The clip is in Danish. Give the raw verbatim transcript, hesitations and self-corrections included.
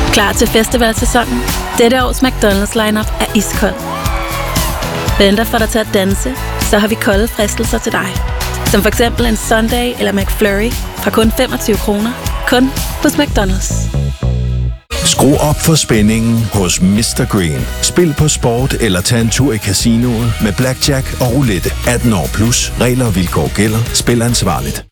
Klar til festivalsæsonen? Dette års McDonald's lineup er iskold. Venter for dig til at danse, så har vi kolde fristelser til dig. Som for eksempel en Sunday eller McFlurry fra kun femogtyve kroner. Kun hos McDonald's. Skru op for spændingen hos mister Green. Spil på sport eller tag en tur i casinoet med blackjack og roulette. atten år plus. Regler og vilkår gælder. Spil ansvarligt.